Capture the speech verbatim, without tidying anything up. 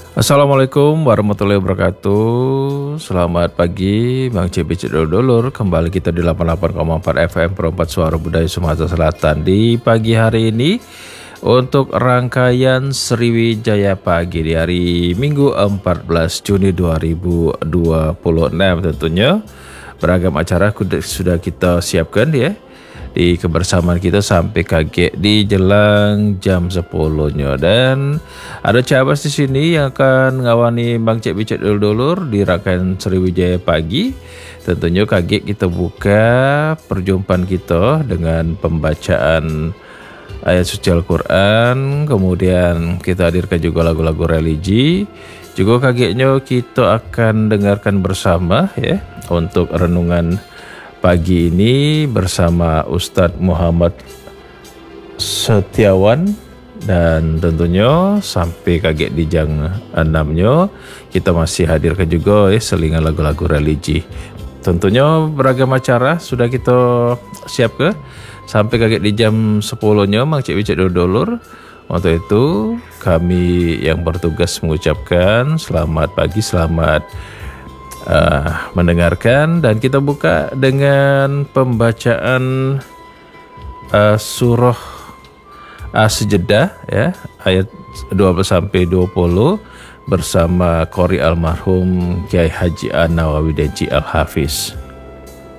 Assalamualaikum warahmatullahi wabarakatuh. Selamat pagi Bang C B C Dulur. Kembali kita di delapan puluh delapan koma empat F M Perempat Suara Budaya Sumatera Selatan di pagi hari ini untuk rangkaian Sriwijaya Pagi di hari Minggu empat belas Juni dua ribu dua puluh enam. Tentunya beragam acara sudah kita siapkan ya di kebersamaan kita sampai kaget di jelang jam sepuluh-nya. Dan ada Cabas di sini yang akan ngawani Bang Cek Bicet Dulur di rangkaian Sriwijaya Pagi. Tentunya kaget kita buka perjumpaan kita dengan pembacaan ayat suci Al-Quran, kemudian kita hadirkan juga lagu-lagu religi. Juga kagetnya kita akan dengarkan bersama ya untuk renungan pagi ini bersama Ustadz Muhammad Setiawan. Dan tentunya sampai kaget di jam enam-nya kita masih hadirkan juga ya selingan lagu-lagu religi. Tentunya beragam acara sudah kita siap ke sampai kaget di jam sepuluh-nya Mang Cik Bicet Dulur. Untuk itu kami yang bertugas mengucapkan selamat pagi, selamat Uh, mendengarkan, dan kita buka dengan pembacaan uh, surah As-Sajdah ya, ayat dua belas sampai dua puluh bersama Qori almarhum Kiai Haji An Nawawi Denci Al-Hafiz.